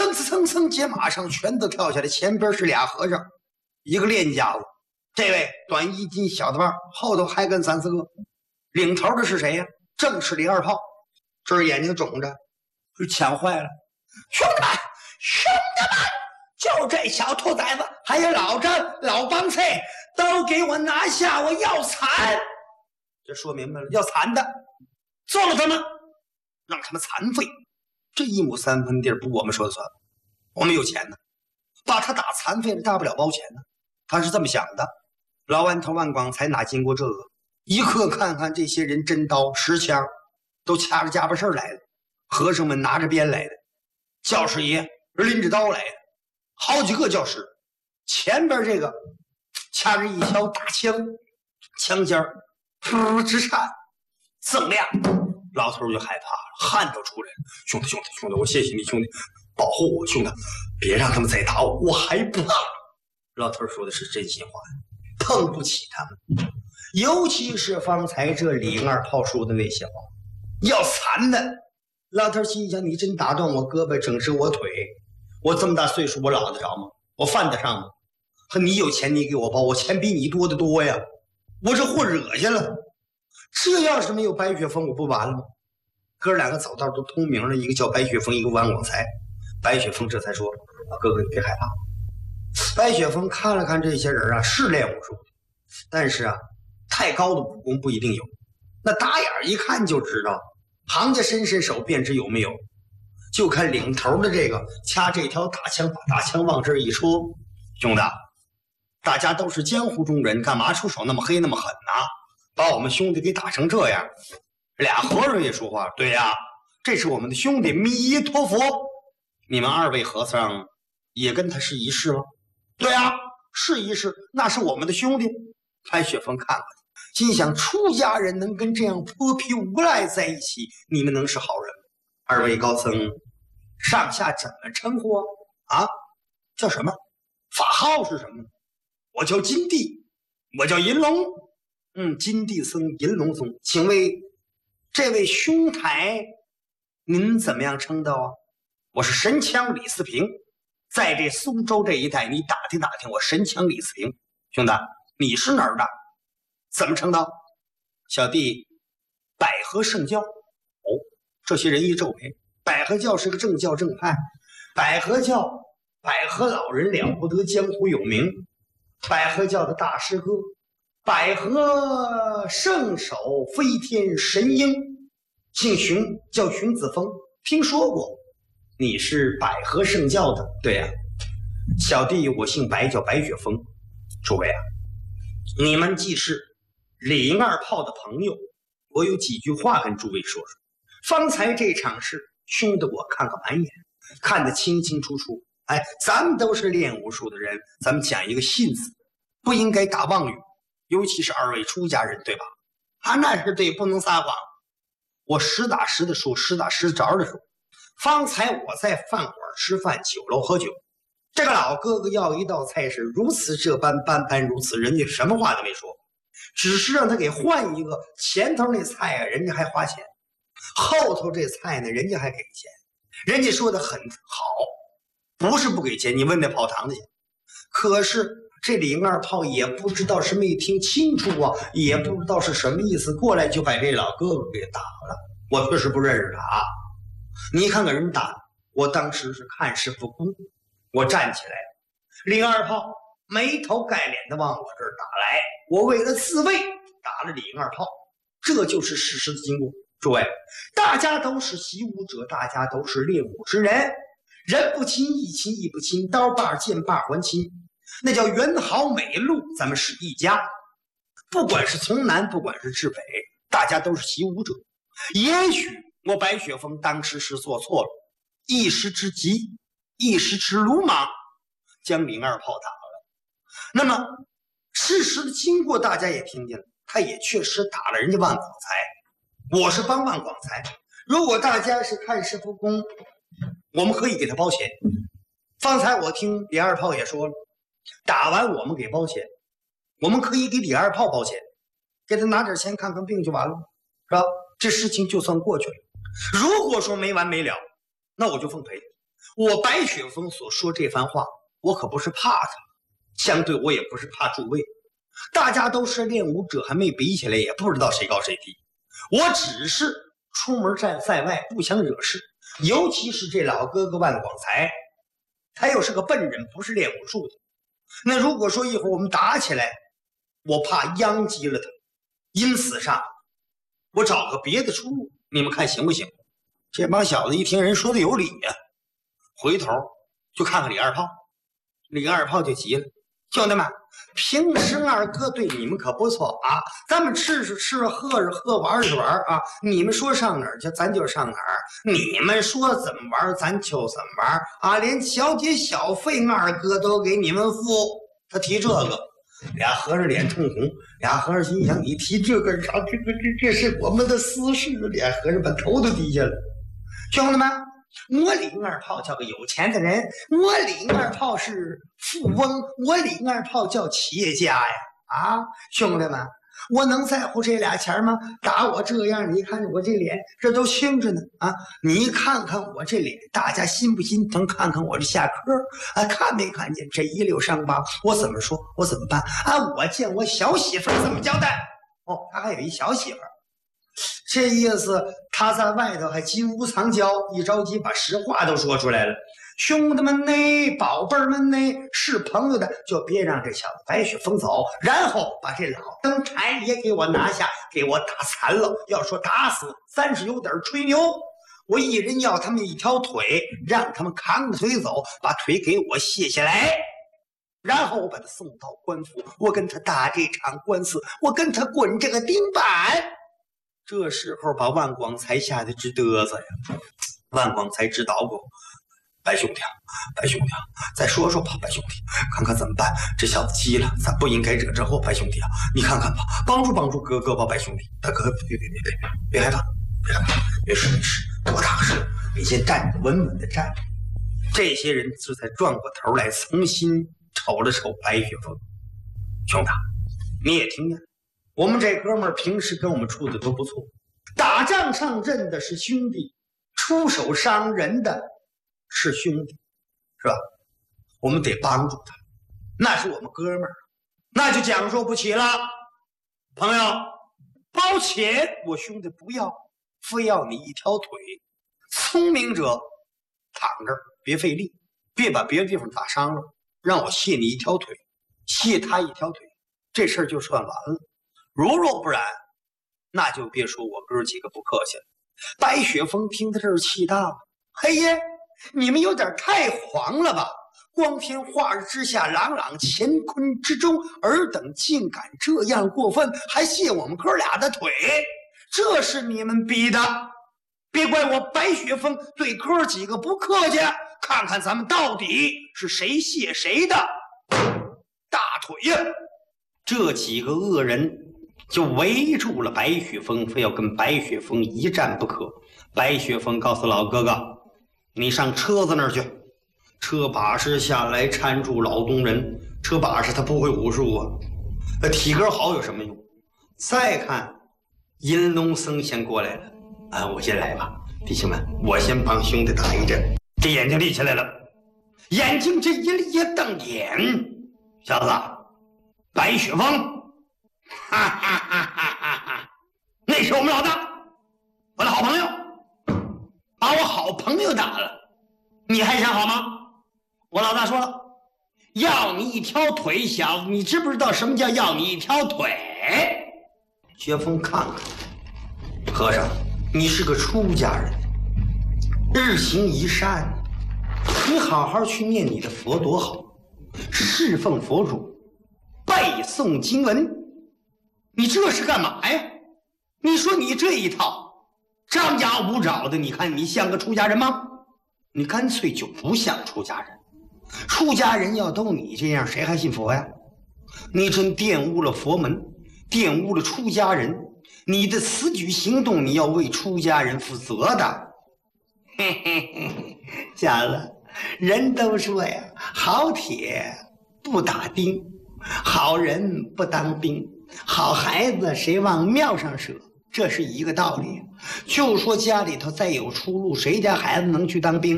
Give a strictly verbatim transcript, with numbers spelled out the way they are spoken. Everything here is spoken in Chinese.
蹭蹭蹭蹭，街马上全都跳下来，前边是俩和尚，一个练家子，这位短衣襟小的腕，后头还跟三四个，领头的是谁呀？正是李二炮，这眼睛肿着，就抢坏了。兄弟们，兄弟们，就这小兔崽子，还有老张、老帮菜，都给我拿下！我要惨！这说明白了，要惨的，做了他们，让他们残废。这一亩三分地不我们说了算，我们有钱呢，把他打残废了，大不了包钱呢。他是这么想的。老万头万广才哪经过这个？一刻看看这些人，真刀实枪，都掐着家伙事儿来的。和尚们拿着鞭来的，教师爷拎着刀来的，好几个教师。前边这个掐着一条大枪，枪尖儿噗直颤，锃亮。老头就害怕了，汗都出来了。兄弟，兄弟，兄弟，我谢谢你，兄弟，保护我，兄弟，别让他们再打我，我还怕。老头说的是真心话，碰不起他们，尤其是方才这李二炮说的那些话，要残的。老头心想：你真打断我胳膊，整折我腿，我这么大岁数，我老得着吗？我犯得上吗？和你有钱，你给我包，我钱比你多得多呀，我这祸惹下了。这要是没有白雪峰，我不完了吗？哥两个走道都通明了，一个叫白雪峰，一个王广才。白雪峰这才说：“啊，哥哥你别害怕。”白雪峰看了看这些人啊，是练武术的，但是啊，太高的武功不一定有。那打眼一看就知道，行家伸伸手便知有没有。就看领头的这个掐这条大枪，把大枪往这儿一戳，兄弟，大家都是江湖中人，干嘛出手那么黑那么狠呢？把我们兄弟给打成这样。俩和尚也说话，对呀，这是我们的兄弟弥陀佛。你们二位和尚也跟他是一世吗？对呀，是一世，那是我们的兄弟。白雪峰看看，心想出家人能跟这样泼皮无赖在一起，你们能是好人吗？二位高僧上下怎么称呼啊？啊，叫什么？法号是什么？我叫金地，我叫银龙。嗯，金地僧、银龙僧，请问这位兄台，您怎么样称道啊？我是神枪李四平，在这苏州这一带，你打听打听，我神枪李四平。兄弟，你是哪儿的？怎么称道？小弟百合圣教。哦，这些人一皱眉，百合教是个正教正派，百合教，百合老人了不得，江湖有名。百合教的大师哥。百合圣手飞天神鹰，姓熊，叫熊子峰，听说过。你是百合圣教的？对呀、啊，小弟我姓白，叫白雪峰。诸位啊，你们既是李二炮的朋友，我有几句话跟诸位说说。方才这场事，凶得我看个满眼，看得清清楚楚。哎，咱们都是练武术的人，咱们讲一个信字，不应该打妄语。尤其是二位出家人，对吧？啊，那是对，不能撒谎。我实打实的说，实打实着的说。方才我在饭馆吃饭，酒楼喝酒，这个老哥哥要一道菜是如此这般，般般如此，人家什么话都没说，只是让他给换一个。前头那菜啊，人家还花钱；后头这菜呢，人家还给钱。人家说的很好，不是不给钱。你问那跑堂的去，可是。这李二炮也不知道是没听清楚啊，也不知道是什么意思，过来就把这老哥哥给打了。我确实不认识他啊！你看看人打，我当时是看势不恭，我站起来，李二炮眉头盖脸的往我这儿打来，我为了自卫打了李二炮，这就是事实的经过。诸位，大家都是习武者，大家都是练武之人，人不亲义亲，义不亲，刀把剑把还亲。那叫元好美路，咱们是一家。不管是从南，不管是至北，大家都是习武者。也许我白雪峰当时是做错了，一时之急，一时之鲁莽，将李二炮打了。那么事实的经过大家也听见了，他也确实打了人家万广才。我是帮万广才，如果大家是看势不恭，我们可以给他包钱。方才我听李二炮也说了。打完我们给包钱，我们可以给李二炮包钱，给他拿点钱看看病就完了，是吧？这事情就算过去了。如果说没完没了，那我就奉陪。 我白雪峰所说这番话，我可不是怕他，相对我也不是怕诸位。大家都是练武者，还没比起来，也不知道谁高谁低。我只是出门站在外，不想惹事。尤其是这老哥哥万广才，他又是个笨人，不是练武术的。那如果说一会儿我们打起来，我怕殃及了他，因此上我找个别的出路，你们看行不行？这帮小子一听人说的有理呀、啊，回头就看看李二炮。李二炮就急了，兄弟们，平时二哥对你们可不错啊，咱们吃是吃，喝是喝，玩是玩啊。你们说上哪儿去，咱就上哪儿；你们说怎么玩，咱就怎么玩啊。连小姐小费二哥都给你们付。他提这个，俩和尚脸通红，俩和尚心想：你提这个啥？这个这这是我们的私事。俩和尚把头都低下了。兄弟们，我李二炮叫个有钱的人，我李二炮是富翁，我李二炮叫企业家呀！啊，兄弟们，我能在乎这俩钱吗？打我这样，你看我这脸，这都青着呢啊！你看看我这脸，大家心不心疼？看看我这下颏啊，看没看见这一溜伤疤？我怎么说？我怎么办啊？我见我小媳妇怎么交代？哦，他还有一小媳妇。这意思他在外头还金屋藏娇，一着急把实话都说出来了。兄弟们呢，宝贝儿们呢，是朋友的就别让这小子白雪峰走，然后把这老灯台也给我拿下，给我打残了。要说打死，咱是有点吹牛。我一人要他们一条腿，让他们扛着腿走，把腿给我卸下来，然后我把他送到官府，我跟他打这场官司，我跟他滚这个钉板。这时候把万广才吓得直嘚瑟呀！万广才知道过，白兄弟啊，白兄弟啊，再说说吧，白兄弟，看看怎么办？这小子急了，咱不应该惹这祸，白兄弟啊，你看看吧，帮助帮助哥哥吧，白兄弟。大哥，别别别别别别害怕，别害怕，没事没事，多大个事？你先站着，稳稳的站着。这些人这才转过头来，重新瞅了瞅白雪峰。兄弟，你也听见？我们这哥们儿平时跟我们处的都不错，打仗上阵的是兄弟，出手伤人的是兄弟，是吧？我们得帮助他，那是我们哥们儿，那就讲说不起了。朋友，抱歉，我兄弟不要，非要你一条腿。聪明者躺这儿，别费力，别把别的地方打伤了，让我卸你一条腿，卸他一条腿，这事儿就算完了。如若不然，那就别说我哥几个不客气了。白雪峰听到这儿气大了，嘿耶，你们有点太狂了吧！光天化日之下，朗朗乾坤之中，尔等竟敢这样过分，还卸我们哥俩的腿，这是你们逼的！别怪我白雪峰对哥几个不客气，看看咱们到底是谁卸谁的大腿呀！这几个恶人就围住了白雪峰，非要跟白雪峰一战不可。白雪峰告诉老哥哥，你上车子那儿去。车把式下来搀住老东人，车把式他不会武术啊，体格好有什么用？再看银龙僧先过来了，啊，我先来吧，弟兄们，我先帮兄弟打一阵。这眼睛立起来了，眼睛这一立一瞪眼，小子，白雪峰，哈哈哈哈哈哈！那是我们老大，我的好朋友，把我好朋友打了，你还想好吗？我老大说了，要你一条腿，小子，你知不知道什么叫要你一条腿？雪峰看看，和尚，你是个出家人，日行一善，你好好去念你的佛多好，侍奉佛主，背诵经文，你这是干嘛呀？你说你这一套张牙舞爪的，你看你像个出家人吗？你干脆就不像出家人。出家人要都你这样，谁还信佛呀？你真玷污了佛门，玷污了出家人，你的此举行动你要为出家人负责的。嘿嘿嘿，小子，人都说呀，好铁不打钉，好人不当兵，好孩子谁往庙上舍，这是一个道理。就说家里头再有出路，谁家孩子能去当兵？